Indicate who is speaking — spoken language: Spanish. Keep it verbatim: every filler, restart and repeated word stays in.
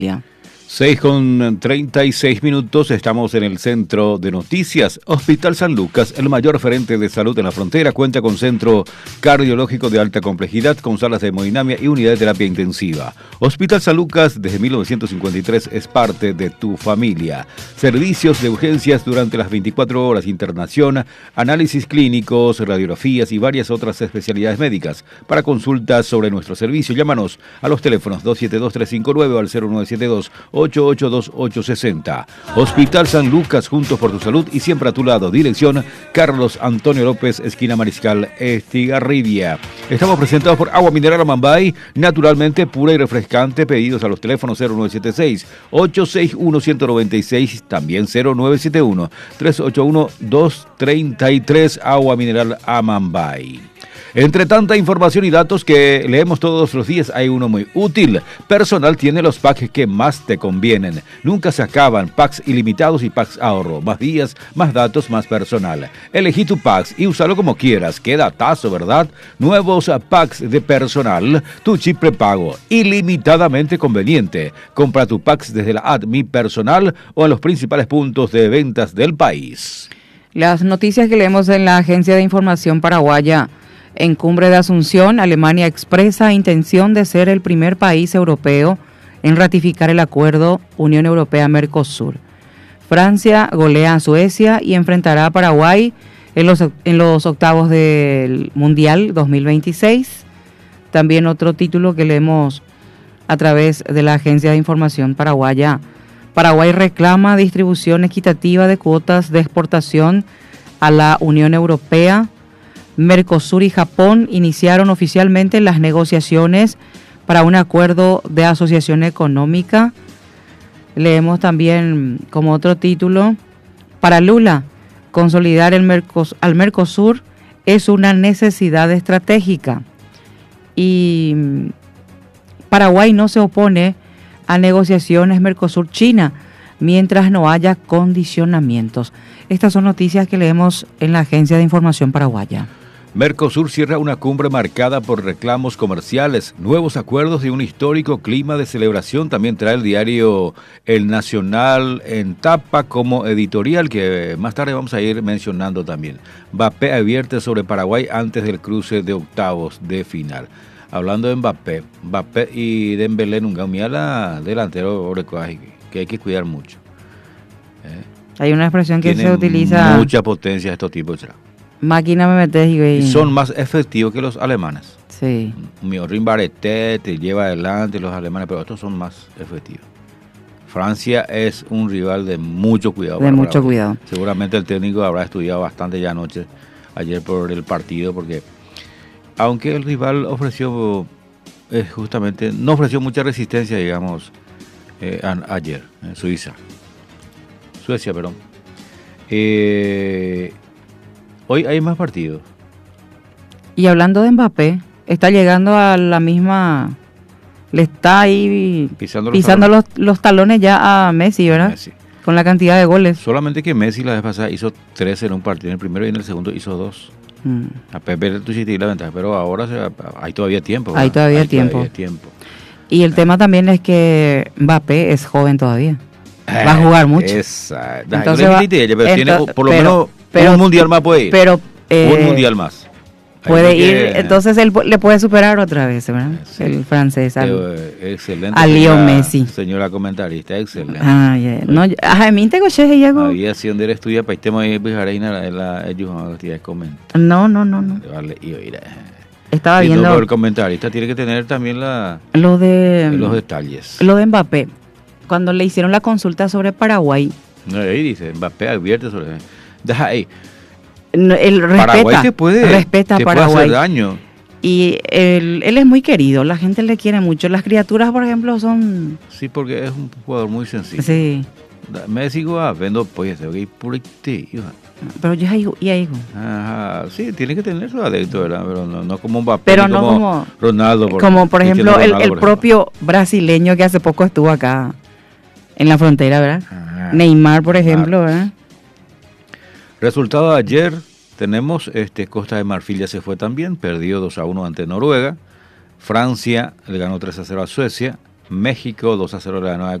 Speaker 1: Ya.
Speaker 2: seis con treinta y seis minutos, estamos en el centro de noticias. Hospital San Lucas, el mayor referente de salud en la frontera, cuenta con centro cardiológico de alta complejidad, con salas de hemodinamia y unidad de terapia intensiva. Hospital San Lucas, desde mil novecientos cincuenta y tres, es parte de tu familia. Servicios de urgencias durante las veinticuatro horas, internación, análisis clínicos, radiografías y varias otras especialidades médicas. Para consultas sobre nuestro servicio, llámanos a los teléfonos dos siete dos, tres cinco nueve o al cero nueve siete dos, ocho ocho dos ocho seis cero. Hospital San Lucas, juntos por tu salud y siempre a tu lado. Dirección Carlos Antonio López, esquina Mariscal Estigarribia. Estamos presentados por Agua Mineral Amambay, naturalmente pura y refrescante. Pedidos a los teléfonos cero nueve siete seis, ocho seis uno, uno nueve seis, también cero nueve siete uno, tres ocho uno, dos tres tres. Agua Mineral Amambay. Entre tanta información y datos que leemos todos los días, hay uno muy útil. Personal tiene los packs que más te convienen. Nunca se acaban. Packs ilimitados y packs ahorro. Más días, más datos, más personal. Elegí tu packs y úsalo como quieras. Qué datazo, ¿verdad? Nuevos packs de personal. Tu chip prepago. Ilimitadamente conveniente. Compra tu packs desde la app Mi Personal o en los principales puntos de ventas del país.
Speaker 1: Las noticias que leemos en la Agencia de Información Paraguaya. En Cumbre de Asunción, Alemania expresa intención de ser el primer país europeo en ratificar el acuerdo Unión Europea-Mercosur. Francia golea a Suecia y enfrentará a Paraguay en los, en los octavos del Mundial dos mil veintiséis. También otro título que leemos a través de la Agencia de Información Paraguaya. Paraguay reclama distribución equitativa de cuotas de exportación a la Unión Europea. Mercosur y Japón iniciaron oficialmente las negociaciones para un acuerdo de asociación económica. Leemos también como otro título, para Lula, consolidar el Mercos, al Mercosur es una necesidad estratégica. Y Paraguay no se opone a negociaciones Mercosur-China mientras no haya condicionamientos. Estas son noticias que leemos en la Agencia de Información Paraguaya.
Speaker 2: Mercosur cierra una cumbre marcada por reclamos comerciales, nuevos acuerdos y un histórico clima de celebración. También trae el diario El Nacional en tapa como editorial, que más tarde vamos a ir mencionando también. Mbappé advierte sobre Paraguay antes del cruce de octavos de final. Hablando de Mbappé, Mbappé y Dembélé nunca mira la delantero que hay que cuidar mucho. ¿Eh?
Speaker 1: Hay una expresión que
Speaker 2: Tienen
Speaker 1: se utiliza.
Speaker 2: Mucha potencia estos tipos. ¿Será?
Speaker 1: Máquina me metes y,
Speaker 2: y son más efectivos que los alemanes.
Speaker 1: Sí.
Speaker 2: Miorin Barreté te lleva adelante los alemanes, pero estos son más efectivos. Francia es un rival de mucho cuidado.
Speaker 1: De mucho Paraguay. Cuidado.
Speaker 2: Seguramente el técnico habrá estudiado bastante ya anoche, ayer por el partido, porque aunque el rival ofreció, eh, justamente, no ofreció mucha resistencia, digamos, eh, a, ayer en Suiza. Suecia, perdón. Eh... Hoy hay más partidos.
Speaker 1: Y hablando de Mbappé, está llegando a la misma... Le está ahí pisando los, pisando talones. Los, los talones ya a Messi, ¿verdad? Messi. Con la cantidad de goles.
Speaker 2: Solamente que Messi la vez pasada hizo tres en un partido. En el primero y en el segundo hizo dos. Mm. A Pepe tú sí te la ventaja, pero ahora se, hay todavía tiempo. ¿verdad?
Speaker 1: Hay todavía
Speaker 2: hay
Speaker 1: tiempo.
Speaker 2: Todavía tiempo.
Speaker 1: Y el eh. tema también es que Mbappé es joven todavía. Eh, Va a jugar mucho.
Speaker 2: Esa.
Speaker 1: Entonces va,
Speaker 2: ella, pero
Speaker 1: ento,
Speaker 2: tiene por lo
Speaker 1: pero,
Speaker 2: menos
Speaker 1: pero,
Speaker 2: un mundial más puede ir.
Speaker 1: Pero, eh,
Speaker 2: un mundial más.
Speaker 1: Puede ir, que, entonces él le puede superar otra vez, ¿verdad? Sí. El francés. Al,
Speaker 2: eh, excelente.
Speaker 1: A Leo Messi.
Speaker 2: Señora comentarista, excelente.
Speaker 1: Ah, yeah. No, a mí tengo che y hago.
Speaker 2: Había sido donde él estudia para el tema de Bijareina, la ellos comentar.
Speaker 1: No, no, no, no.
Speaker 2: Vale, y oír.
Speaker 1: Estaba viendo.
Speaker 2: Pero el comentarista tiene que tener también la
Speaker 1: lo de
Speaker 2: los detalles.
Speaker 1: Lo de Mbappé. Cuando le hicieron la consulta sobre Paraguay.
Speaker 2: No, ahí dice, Mbappé advierte sobre. Deja ahí.
Speaker 1: No, él respeta,
Speaker 2: Paraguay te puede,
Speaker 1: respeta
Speaker 2: te
Speaker 1: Paraguay.
Speaker 2: puede hacer daño.
Speaker 1: Y él, él es muy querido, la gente le quiere mucho. Las criaturas, por ejemplo, son...
Speaker 2: Sí, porque es un jugador muy sencillo.
Speaker 1: Sí.
Speaker 2: Messi va vendo pues se ve por este.
Speaker 1: Pero ya hay y hay.
Speaker 2: Ajá, sí, tiene que tener su adepto, ¿verdad? Pero no, no como Mbappé,
Speaker 1: pero no
Speaker 2: como,
Speaker 1: como
Speaker 2: Ronaldo. Por,
Speaker 1: como por ejemplo
Speaker 2: Ronaldo,
Speaker 1: el, el
Speaker 2: por
Speaker 1: propio
Speaker 2: ejemplo.
Speaker 1: brasileño que hace poco estuvo acá en la frontera, ¿verdad? Ajá. Neymar, por ejemplo, Neymar. ¿verdad?
Speaker 2: Resultado de ayer, tenemos este Costa de Marfil ya se fue también, perdió dos a uno ante Noruega. Francia le ganó tres a cero a Suecia. México, dos a cero la nueva